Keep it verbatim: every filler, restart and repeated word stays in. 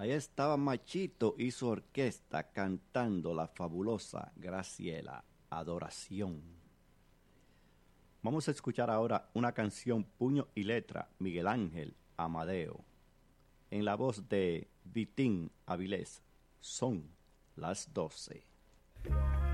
Ahí estaba Machito y su orquesta cantando la fabulosa Graciela, Adoración. Vamos a escuchar ahora una canción puño y letra, Miguel Ángel Amadeo, en la voz de Vitín Avilés. Son las doce.